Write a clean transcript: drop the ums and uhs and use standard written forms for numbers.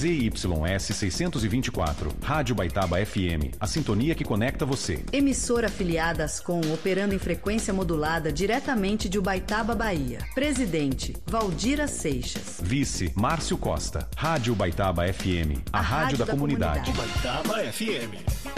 ZYS 624, Rádio Baitaba FM, a sintonia que conecta você. Emissora afiliada à Ascom, operando em frequência modulada diretamente de Ubaitaba, Bahia. Presidente, Valdira Seixas. Vice, Márcio Costa. Rádio Baitaba FM, a rádio da comunidade. Baitaba FM.